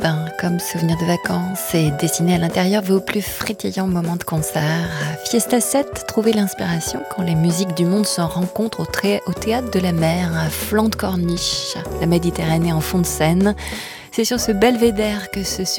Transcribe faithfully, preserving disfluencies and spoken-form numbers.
bain comme souvenir de vacances et dessiner à l'intérieur vos plus frétillants moments de concert. Fiesta sept, trouvez l'inspiration quand les musiques du monde se rencontrent au, tré- au théâtre de la mer, à flanc de corniche, la Méditerranée en fond de scène. C'est sur ce belvédère que se